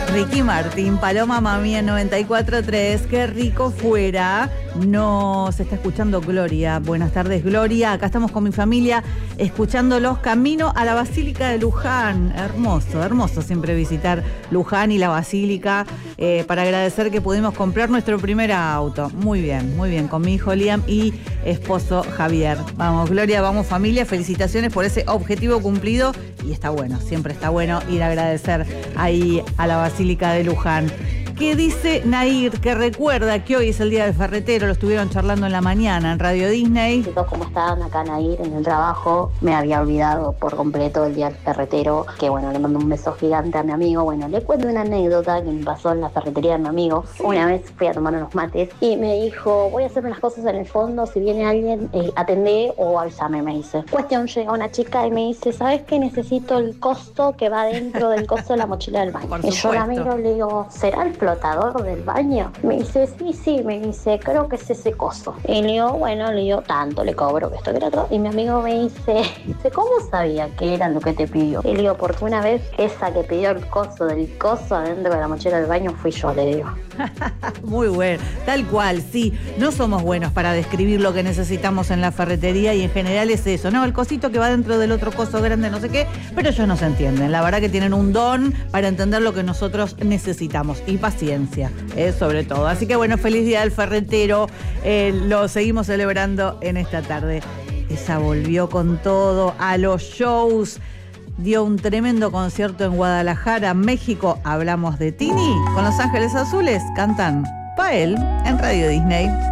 Ricky Martin, Paloma Mami en 94.3. Qué rico fuera. Nos está escuchando Gloria. Buenas tardes, Gloria. Acá estamos con mi familia escuchándolos camino a la Basílica de Luján. Hermoso, hermoso siempre visitar Luján y la Basílica para agradecer que pudimos comprar nuestro primer auto. Muy bien, con mi hijo Liam y esposo Javier. Vamos, Gloria, vamos familia. Felicitaciones por ese objetivo cumplido. Y está bueno, siempre está bueno ir a agradecer ahí a la Basílica de Luján. ¿Qué dice Nair? Que recuerda que hoy es el día del ferretero, lo estuvieron charlando en la mañana en Radio Disney. Chicos, ¿cómo están? Acá Nair en el trabajo. Me había olvidado por completo el día del ferretero, que bueno, le mando un beso gigante a mi amigo. Bueno, le cuento una anécdota que me pasó en la ferretería de mi amigo. Una vez fui a tomar unos mates y me dijo, voy a hacerme las cosas en el fondo, si viene alguien, atendé o avísame, me dice. Cuestión, llega una chica y me dice, ¿sabes qué? Necesito el coso que va dentro del coso de la mochila del baño. Y yo la miro y le digo, ¿será el flotador del baño? Me dice, sí, me dice, creo que es ese coso. Y le digo, bueno, tanto le cobro que esto que lo otro. Y mi amigo me dice, ¿cómo sabía que era lo que te pidió? Y le digo, porque una vez esa que pidió el coso del coso adentro de la mochila del baño fui yo, le digo. Muy bueno, tal cual, sí. No somos buenos para describir lo que necesitamos en la ferretería y en general es eso, ¿no? El cosito que va dentro del otro coso grande, no sé qué, pero ellos nos entienden. La verdad que tienen un don para entender lo que nosotros necesitamos y paciencia, sobre todo. Así que bueno, feliz día del ferretero. Lo seguimos celebrando en esta tarde. Esa volvió con todo a los shows. Dio un tremendo concierto en Guadalajara, México. Hablamos de Tini con Los Ángeles Azules. Cantan Pa' él en Radio Disney.